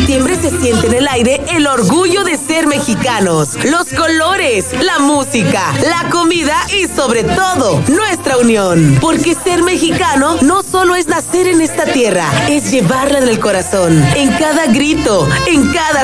septiembre se siente en el aire el orgullo de ser mexicanos, los colores, la música, la comida y sobre todo, nuestra unión. Porque ser mexicano no solo es nacer en esta tierra, es llevarla en el corazón, en cada grito, en cada